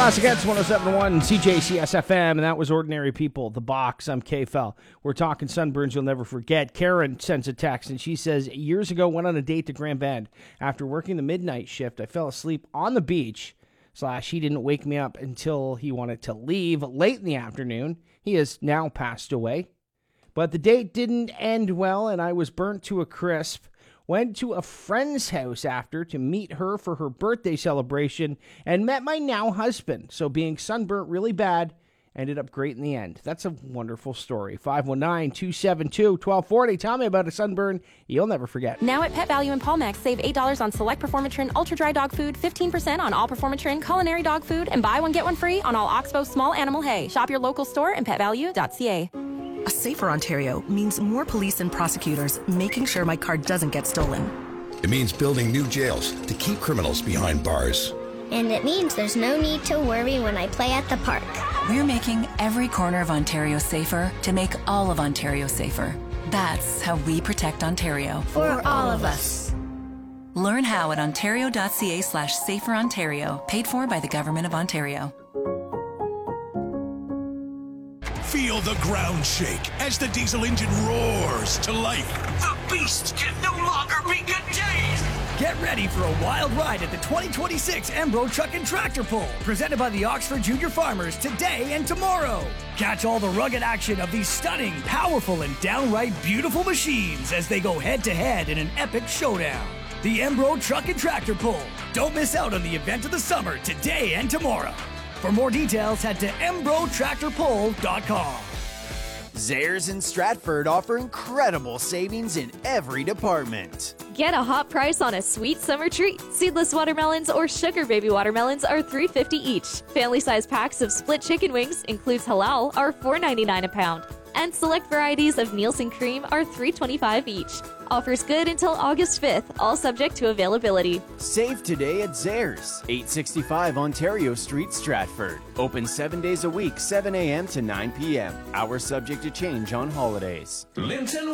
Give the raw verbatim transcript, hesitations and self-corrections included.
Classic Hits one oh seven point one C J C S F M, and that was Ordinary People, The Box. I'm K F L. We're talking sunburns you'll never forget. Karen sends a text, and she says, years ago, went on a date to Grand Bend. After working the midnight shift, I fell asleep on the beach, slash, he didn't wake me up until he wanted to leave late in the afternoon. He has now passed away. But the date didn't end well, and I was burnt to a crisp. Went to a friend's house after to meet her for her birthday celebration and met my now husband. So being sunburnt really bad ended up great in the end. That's a wonderful story. five one nine, two seven two, one two four zero. Tell me about a sunburn you'll never forget. Now at Pet Value and Palmex, save eight dollars on select Performatrin Ultra Dry Dog Food, fifteen percent on all Performatrin Culinary Dog Food, and buy one, get one free on all Oxbow Small Animal Hay. Shop your local store and pet value dot c a. A safer Ontario means more police and prosecutors making sure my car doesn't get stolen. It means building new jails to keep criminals behind bars. And it means there's no need to worry when I play at the park. We're making every corner of Ontario safer to make all of Ontario safer. That's how we protect Ontario. For all of us. Learn how at ontario.ca slash safer Ontario, paid for by the Government of Ontario. Feel the ground shake as the diesel engine roars to life. The beast can no longer be contained. Get ready for a wild ride at the twenty twenty-six Embro Truck and Tractor Pull, presented by the Oxford Junior Farmers today and tomorrow. Catch all the rugged action of these stunning, powerful, and downright beautiful machines as they go head-to-head in an epic showdown. The Embro Truck and Tractor Pull. Don't miss out on the event of the summer today and tomorrow. For more details, head to embro tractor pull dot com. Zehrs in Stratford offer incredible savings in every department. Get a hot price on a sweet summer treat. Seedless watermelons or sugar baby watermelons are three dollars and fifty cents each. Family-size packs of split chicken wings, includes halal, are four dollars and ninety-nine cents a pound. And select varieties of Nielsen cream are three dollars and twenty-five cents each. Offers good until August fifth, all subject to availability. Save today at Zehrs, eight sixty-five Ontario Street, Stratford. Open seven days a week, seven a.m. to nine p.m. Hours subject to change on holidays. Linton